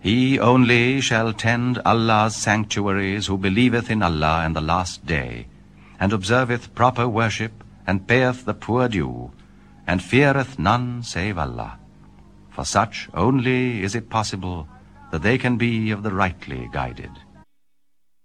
He only shall tend Allah's sanctuaries who believeth in Allah and the last day, and observeth proper worship, and payeth the poor due, and feareth none save Allah. For such only is it possible that they can be of the rightly guided.